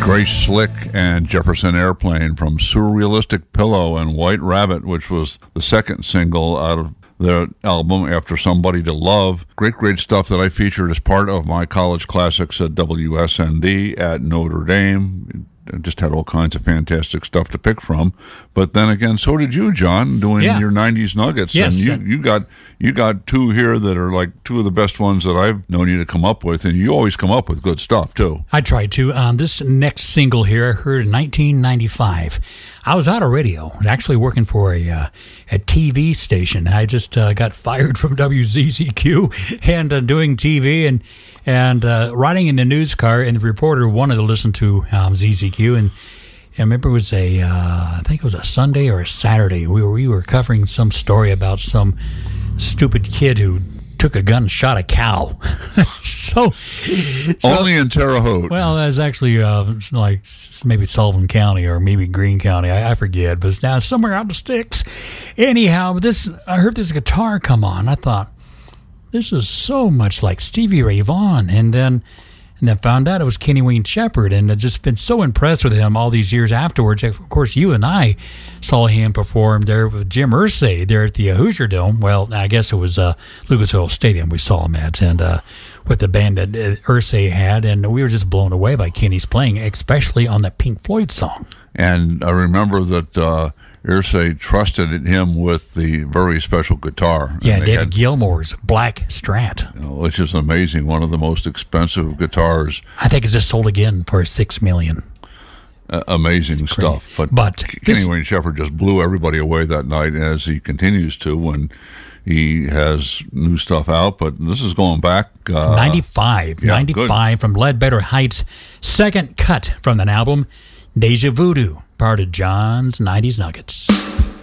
Grace Slick and Jefferson Airplane from Surrealistic Pillow and White Rabbit, which was the second single out of their album After Somebody to Love. Great stuff that I featured as part of my college classics at WSND at Notre Dame. Just had all kinds of fantastic stuff to pick from. But then again, so did you, John, doing your 90s nuggets. Yes. And you got two here that are like two of the best ones that I've known you to come up with, and you always come up with good stuff, too. I tried to. This next single here I heard in 1995. I was out of radio, actually working for a TV station. I just got fired from WZZQ and doing TV and riding in the news car, and the reporter wanted to listen to ZZQ, and I remember it was I think it was a Sunday or a Saturday. We were covering some story about some stupid kid who took a gun and shot a cow. so Only in Terre Haute. Well, that's actually like maybe Sullivan County or maybe Greene County. I forget, but it's now somewhere out in the sticks. Anyhow, I heard this guitar come on. I thought, this is so much like Stevie Ray Vaughan, and then found out it was Kenny Wayne Shepherd, and I've just been so impressed with him all these years afterwards. Of course, you and I saw him perform there with Jim Irsay there at the Hoosier Dome. Well, I guess it was Lucas Oil Stadium we saw him at, and with the band that Irsay had, and we were just blown away by Kenny's playing, especially on that Pink Floyd song. And I remember that Irsay trusted him with the very special guitar. Yeah, David Gilmour's Black Strat. Which is amazing. One of the most expensive guitars. I think it's just sold again for $6 million. Amazing stuff. But Kenny Wayne Shepherd just blew everybody away that night, as he continues to when he has new stuff out. But this is going back 95. 95 from Ledbetter Heights. Second cut from that album, Deja Voodoo, part of John's 90s Nuggets.